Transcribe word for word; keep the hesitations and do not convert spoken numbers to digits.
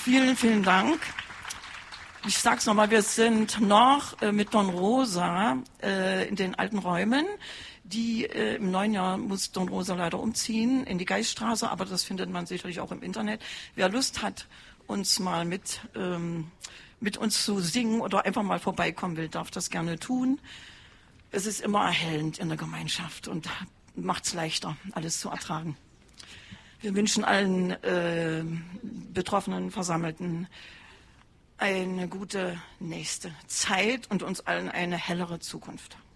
Vielen, vielen Dank. Ich sag's nochmal, wir sind noch äh, mit Don Rosa äh, in den alten Räumen. Die äh, im neuen Jahr muss Don Rosa leider umziehen in die Geiststraße, aber das findet man sicherlich auch im Internet. Wer Lust hat, uns mal mit, ähm, mit uns zu singen oder einfach mal vorbeikommen will, darf das gerne tun. Es ist immer erhellend in der Gemeinschaft und macht's leichter, alles zu ertragen. Wir wünschen allen äh, Betroffenen, Versammelten eine gute nächste Zeit und uns allen eine hellere Zukunft.